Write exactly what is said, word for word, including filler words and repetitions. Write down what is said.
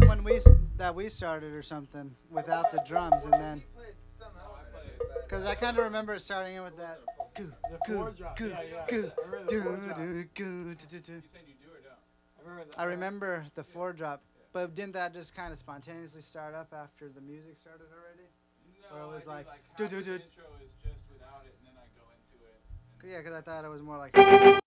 when we that we started or something without the drums, and then because I kind of remember it starting in with that. Goo, The goo, four drop. goo, Yeah, yeah. goo, I remember the doo, four drop. doo, goo, doo, doo, doo. You said you do or don't? I remember. The, I remember the four drop, but didn't that just kind of spontaneously start up after the music started already? No, Or it was I do, like, like do, half do, of the do. intro is just without it, and then I go into it. And Yeah, because I thought it was more like.